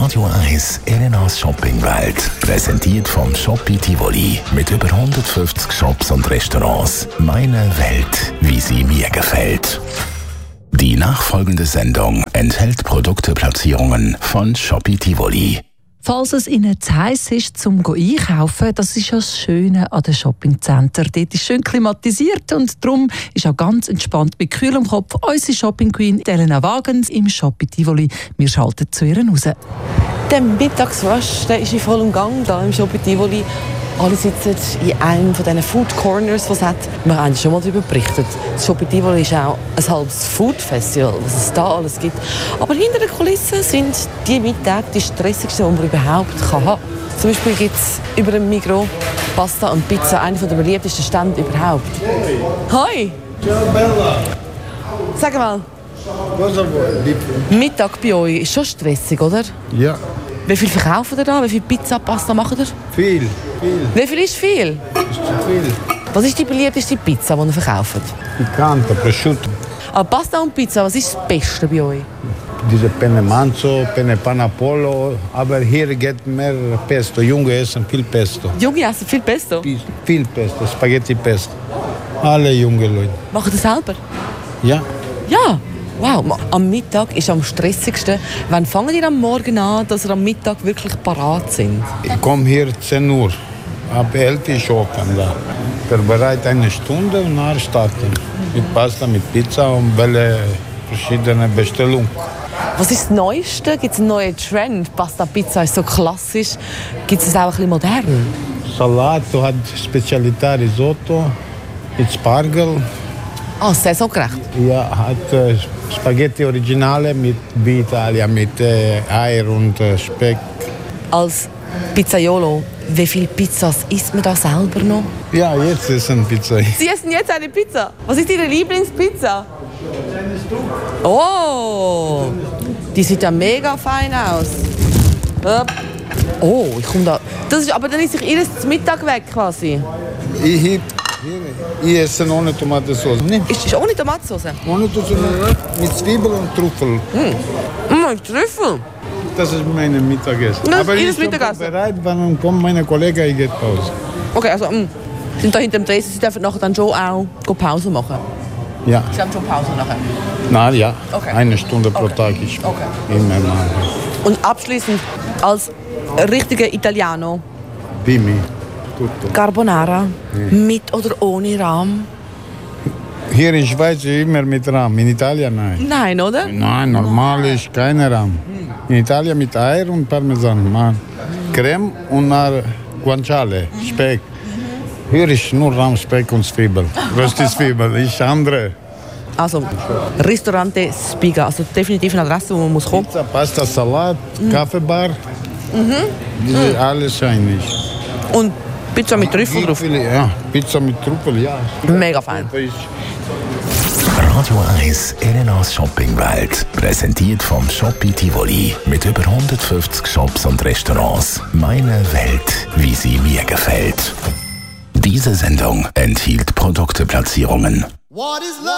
Radio 1 Elenas Shoppingwelt. Präsentiert vom Shoppi Tivoli. Mit über 150 Shops und Restaurants. Meine Welt, wie sie mir gefällt. Die nachfolgende Sendung enthält Produkteplatzierungen von Shoppi Tivoli. Falls es Ihnen zu heiß ist, zum einkaufen, das ist ja das Schöne an den Shoppingcenter. Dort ist schön klimatisiert und darum ist auch ganz entspannt bei kühlem Kopf unsere Shopping Queen Elena Wagens im Shoppi Tivoli. Wir schalten zu ihr raus. Der Mittagsrush, der ist in vollem Gang hier im Shoppi Tivoli. Alle sitzen in einem von diesen Food Corners, was es hat. Wir haben schon mal darüber berichtet. Das Shoppi Tivoli ist auch ein halbes Food Festival, was es da alles gibt. Aber hinter den Kulissen sind die Mittage die stressigsten, die man überhaupt haben kann. Zum Beispiel gibt es über dem Migros Pasta und Pizza, einer der beliebtesten Stände überhaupt. Hoi! Ciao Bella! Sag mal, Cosa vuoi? Mittag bei euch ist schon stressig, oder? Ja, Wie viel verkaufen ihr da? Wie viel Pizza, Pasta macht ihr? viel. Wie viel ist viel? Ist zu viel. Was ist die beliebteste Pizza, die ihr verkauft? Piccante, prosciutto. Aber Pasta und Pizza, was ist das Beste bei euch? Diese Penne Manzo, Penne Panapolo. Aber hier geht mehr Pesto. Junge essen viel Pesto. Junge essen viel Pesto. Viel Pesto, Spaghetti Pesto. Alle junge Leute. Machen ihr selber? Ja, Ja. Wow, am Mittag ist am stressigsten. Wann fangen ihr am Morgen an, dass ihr am Mittag wirklich parat sind? ich komme hier 10 Uhr. Ab 11 Uhr schocken da. Vorbereite eine Stunde und dann starten. Mit Pasta, mit Pizza und welche verschiedene Bestellungen. Was ist das Neueste? Gibt es einen neuen Trend? Pasta, Pizza ist so klassisch. Gibt es auch ein bisschen modern? Salat, du hast Spezialità Risotto mit Spargel. Ah, saisongerecht. Ja, hat Spaghetti Originale mit Italia, mit Eier und Speck. Als Pizzaiolo, wie viele Pizzas isst man da selber noch? Ja, jetzt ist ein Pizza. Sie essen jetzt eine Pizza. Was ist Ihre Lieblingspizza? Oh, die sieht ja mega fein aus. Oh, ich komme da. Das ist, aber dann ist sich Ihres zum Mittag weg quasi. Ich esse ohne Tomatensauce. Ist ohne Tomatensauce? Ohne Tomatensauce mit Zwiebel und Trüffel. Trüffel. Das ist mein Mittagessen. Das ist Aber Ihr ich bin Mittagessen? bereit, wenn kommt meine Kollegen, ich gehe Pause. Okay, also sind da hinter dem Tresen. Sie dürfen nachher dann schon auch Pause machen. Ja, Sie haben schon Pause nachher. na ja, Okay. eine Stunde pro Tag ich immer machen. Und abschließend als richtiger Italiano, Dimmi, tutto. Carbonara mit oder ohne Rahm? Hier in Schweiz immer mit Rahm, in Italien nein. Nein, oder? Nein, normal ist keine Rahm. In Italien mit Eier und Parmesan. Man. Creme und Guanciale, Speck. Hier ist nur Rahm, Speck und Zwiebel. Röstzwiebel, ist andere. Also, Ristorante Spiga, also definitiv eine Adresse, wo man muss kommen. Pizza, Pasta, Salat, Kaffeebar. Diese alles einig. Und Pizza mit Trüffel drauf. Ja, Pizza mit Trüffel, ja. Mega fein. Radio 1 Elenas Shoppingwelt. Präsentiert vom Shoppi Tivoli. Mit über 150 Shops und Restaurants. Meine Welt, wie sie mir gefällt. Diese Sendung enthielt Produkteplatzierungen.